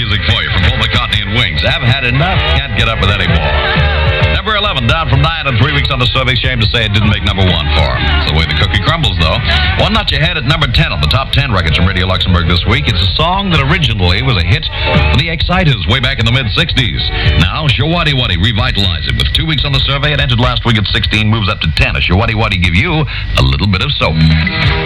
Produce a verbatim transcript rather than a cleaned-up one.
music for you from Paul McCartney and Wings. I've had enough. Can't get up with any more. Number eleven, down from nine and three weeks on the survey. Shame to say it didn't make number one for him. It's the way the cookie crumbles, though. One notch ahead at number ten on the top ten records from Radio Luxembourg this week. It's a song that originally was a hit for the Exciters way back in the mid-sixties. Now, Shawadi Wadi revitalized it. With two weeks on the survey, it entered last week at sixteen, moves up to ten. A Shawadi Wadi give you a little bit of soap.